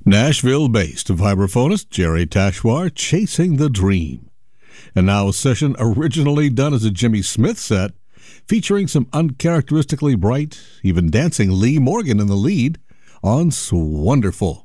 Nashville-based vibraphonist Jerry Tashwar, Chasing the Dream. And now a session originally done as a Jimmy Smith set, featuring some uncharacteristically bright, even dancing Lee Morgan in the lead on Swonderful.